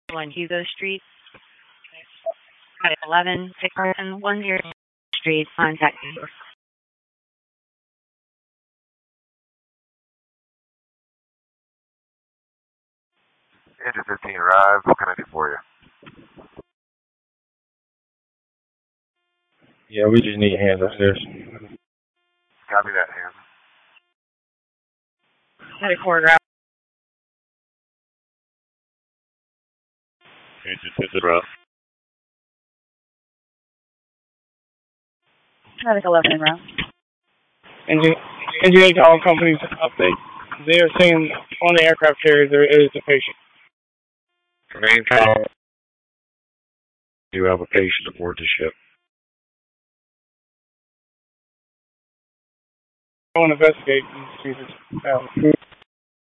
1 Hugo Street, 11 610 Street, contact you. Engine 15 arrived. What can I do for you? Yeah, we just need hands upstairs. Copy that, hands. 94 route. Engine 10 route. Traffic 11 en route. Engine 8 to all companies update. They are saying on the aircraft carrier there is a patient. Main call. You have a patient aboard the ship. I want to investigate and see if it's